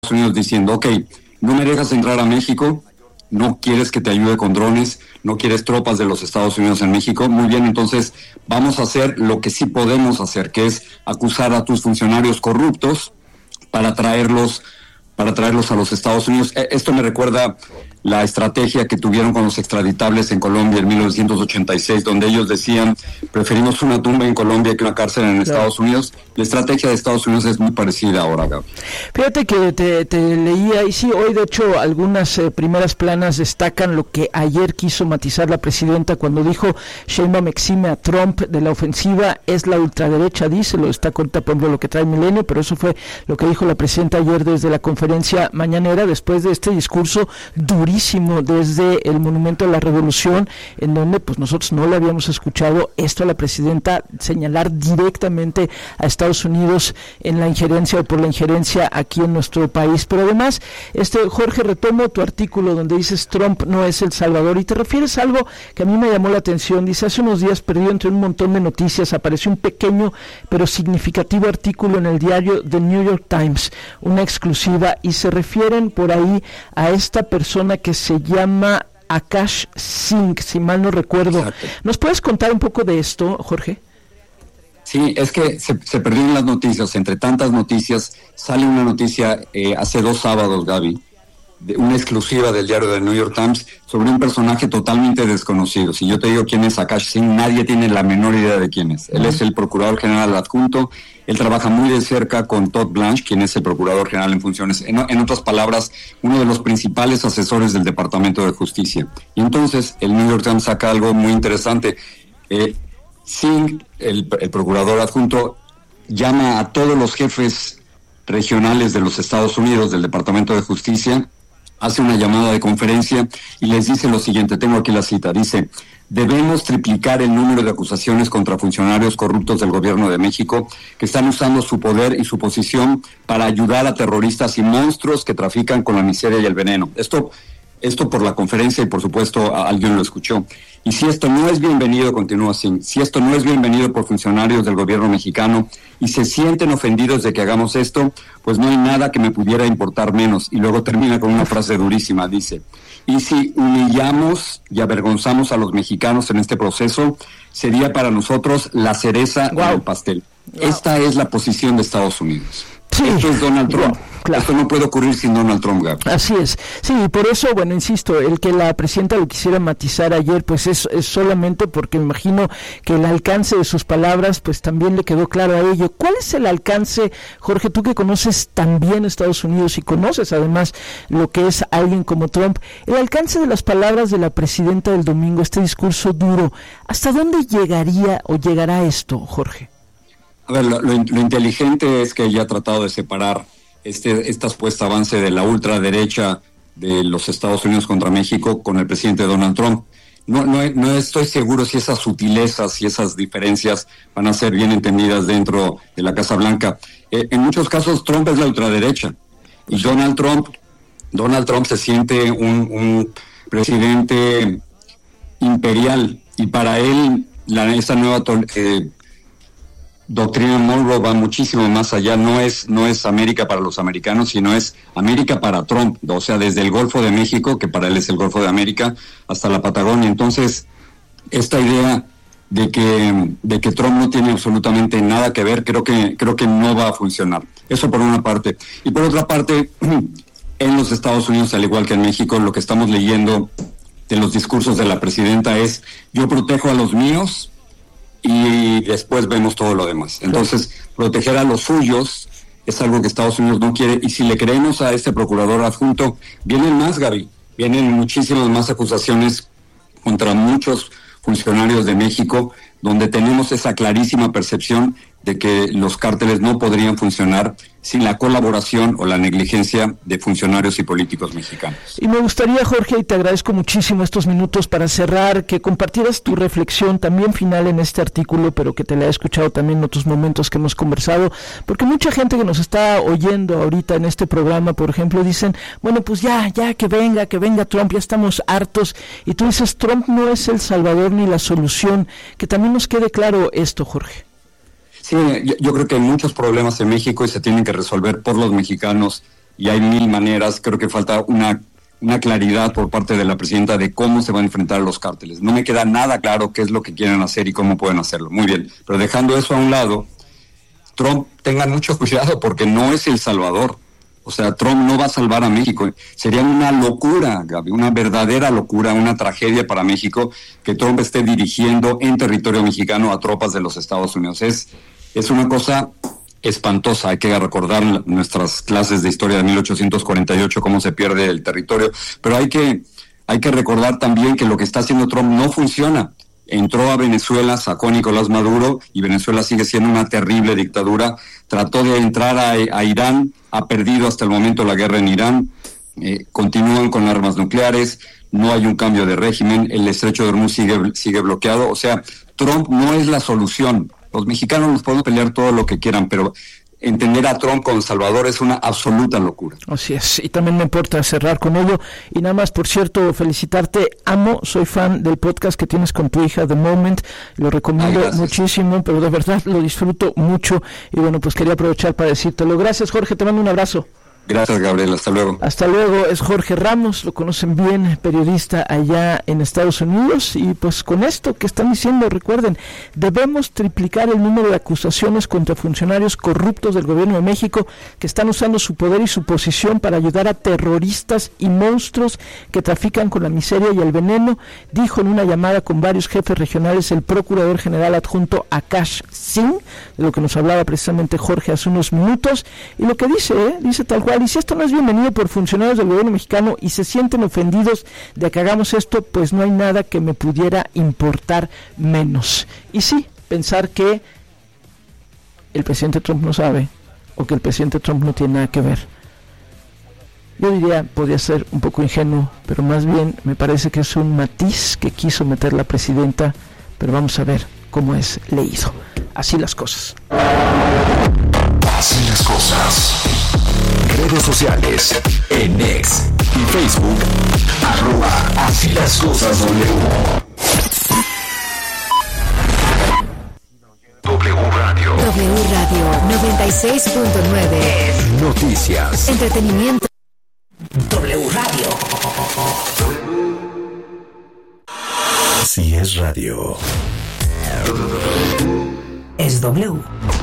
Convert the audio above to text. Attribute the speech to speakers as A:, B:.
A: Unidos diciendo, ok, no me dejas entrar a México, no quieres que te ayude con drones, no quieres tropas de los Estados Unidos en México, muy bien, entonces vamos a hacer lo que sí podemos hacer, que es acusar a tus funcionarios corruptos para traerlos a los Estados Unidos. Esto me recuerda la estrategia que tuvieron con los extraditables en Colombia en 1986, donde ellos decían, preferimos una tumba en Colombia que una cárcel en Estados Unidos. La estrategia de Estados Unidos es muy parecida ahora, Gaby.
B: Fíjate que te leía, y sí, hoy de hecho algunas primeras planas destacan lo que ayer quiso matizar la presidenta cuando dijo Sheinbaum exime a Trump de la ofensiva, es la ultraderecha, dice, lo está contando por ejemplo lo que trae Milenio, pero eso fue lo que dijo la presidenta ayer desde la conferencia mañanera, después de este discurso durísimo desde el Monumento a la Revolución, en donde pues nosotros no le habíamos escuchado esto a la presidenta señalar directamente a Estados Unidos en la injerencia o por la injerencia aquí en nuestro país. Pero además, Jorge, retomo tu artículo donde dices Trump no es el Salvador y te refieres a algo que a mí me llamó la atención. Dice, hace unos días perdido entre un montón de noticias, apareció un pequeño pero significativo artículo en el diario The New York Times, una exclusiva, y se refieren por ahí a esta persona que se llama Akash Singh, si mal no recuerdo. Exacto. ¿Nos puedes contar un poco de esto, Jorge?
A: Sí, es que se perdieron las noticias, entre tantas noticias, sale una noticia hace 2 sábados, Gaby, una exclusiva del diario The New York Times sobre un personaje totalmente desconocido. Si yo te digo quién es Akash Singh, nadie tiene la menor idea de quién es. Él es el procurador general adjunto, él trabaja muy de cerca con Todd Blanche, quien es el procurador general en funciones, en otras palabras, uno de los principales asesores del Departamento de Justicia. Y entonces el New York Times saca algo muy interesante. Singh, el procurador adjunto, llama a todos los jefes regionales de los Estados Unidos, del Departamento de Justicia, hace una llamada de conferencia y les dice lo siguiente, tengo aquí la cita, dice, debemos triplicar el número de acusaciones contra funcionarios corruptos del gobierno de México que están usando su poder y su posición para ayudar a terroristas y monstruos que trafican con la miseria y el veneno. Esto por la conferencia y por supuesto alguien lo escuchó. Y si esto no es bienvenido, continúa así, si esto no es bienvenido por funcionarios del gobierno mexicano y se sienten ofendidos de que hagamos esto, pues no hay nada que me pudiera importar menos. Y luego termina con una frase durísima, dice, y si humillamos y avergonzamos a los mexicanos en este proceso, sería para nosotros la cereza del pastel. Esta es la posición de Estados Unidos. Sí. Esto es Donald Trump. Claro. Esto no puede ocurrir sin Donald Trump, Gaby.
B: Así es. Sí, y por eso, bueno, insisto, el que la presidenta lo quisiera matizar ayer, pues es solamente porque me imagino que el alcance de sus palabras, pues también le quedó claro a ello. ¿Cuál es el alcance, Jorge, tú que conoces tan bien Estados Unidos y conoces además lo que es alguien como Trump, el alcance de las palabras de la presidenta del domingo, este discurso duro, ¿hasta dónde llegaría o llegará esto, Jorge?
A: A ver, lo inteligente es que ella ha tratado de separar esta supuesta avance de la ultraderecha de los Estados Unidos contra México con el presidente Donald Trump. No estoy seguro si esas sutilezas y esas diferencias van a ser bien entendidas dentro de la Casa Blanca. En muchos casos Trump es la ultraderecha y Donald Trump se siente un presidente imperial y para él esta nueva doctrina Monroe va muchísimo más allá, no es América para los americanos, sino es América para Trump, o sea, desde el Golfo de México, que para él es el Golfo de América, hasta la Patagonia. Entonces, esta idea de que Trump no tiene absolutamente nada que ver, creo que no va a funcionar. Eso por una parte. Y por otra parte, en los Estados Unidos, al igual que en México, lo que estamos leyendo de los discursos de la presidenta es, yo protejo a los míos, y después vemos todo lo demás. Entonces, proteger a los suyos es algo que Estados Unidos no quiere, y si le creemos a este procurador adjunto, vienen más, Gaby, vienen muchísimas más acusaciones contra muchos funcionarios de México, donde tenemos esa clarísima percepción de que los cárteles no podrían funcionar sin la colaboración o la negligencia de funcionarios y políticos mexicanos.
B: Y me gustaría, Jorge, y te agradezco muchísimo estos minutos para cerrar, que compartieras tu reflexión también final en este artículo, pero que te la he escuchado también en otros momentos que hemos conversado, porque mucha gente que nos está oyendo ahorita en este programa, por ejemplo, dicen, bueno, pues ya que venga Trump, ya estamos hartos, y tú dices, Trump no es el salvador ni la solución, que también nos quede claro esto, Jorge.
A: Sí, yo creo que hay muchos problemas en México y se tienen que resolver por los mexicanos y hay mil maneras. Creo que falta una claridad por parte de la presidenta de cómo se van a enfrentar a los cárteles. No me queda nada claro qué es lo que quieren hacer y cómo pueden hacerlo. Muy bien, pero dejando eso a un lado, Trump, tengan mucho cuidado porque no es El Salvador. O sea, Trump no va a salvar a México. Sería una locura, Gaby, una verdadera locura, una tragedia para México que Trump esté dirigiendo en territorio mexicano a tropas de los Estados Unidos. Es una cosa espantosa. Hay que recordar nuestras clases de historia de 1848, cómo se pierde el territorio, pero hay que recordar también que lo que está haciendo Trump no funciona. Entró a Venezuela, sacó a Nicolás Maduro y Venezuela sigue siendo una terrible dictadura. Trató de entrar a Irán, ha perdido hasta el momento la guerra en Irán. Continúan con armas nucleares, no hay un cambio de régimen, el estrecho de Hormuz sigue bloqueado. O sea, Trump no es la solución. Los mexicanos nos podemos pelear todo lo que quieran, pero entender a Trump como Salvador es una absoluta locura.
B: Así es, y también me importa cerrar con ello. Y nada más, por cierto, felicitarte. Soy fan del podcast que tienes con tu hija, The Moment. Lo recomiendo muchísimo, pero de verdad lo disfruto mucho. Y bueno, pues quería aprovechar para decírtelo. Gracias, Jorge, te mando un abrazo.
A: Gracias, Gabriel, hasta luego.
B: Hasta luego, es Jorge Ramos, lo conocen bien, periodista allá en Estados Unidos, y pues con esto que están diciendo, recuerden, debemos triplicar el número de acusaciones contra funcionarios corruptos del gobierno de México que están usando su poder y su posición para ayudar a terroristas y monstruos que trafican con la miseria y el veneno, dijo en una llamada con varios jefes regionales el procurador general adjunto Akash Singh, de lo que nos hablaba precisamente Jorge hace unos minutos, y lo que dice tal cual. Y si esto no es bienvenido por funcionarios del gobierno mexicano y se sienten ofendidos de que hagamos esto, pues no hay nada que me pudiera importar menos. Y sí, pensar que el presidente Trump no sabe o que el presidente Trump no tiene nada que ver. Yo diría, podría ser un poco ingenuo, pero más bien me parece que es un matiz que quiso meter la presidenta, pero vamos a ver cómo es leído. Así las cosas.
C: Así las cosas. Redes sociales, en X y Facebook, @Así las cosas W. W Radio
D: 96.9.
C: Noticias.
D: Entretenimiento.
C: W Radio. Si es radio.
D: Es W.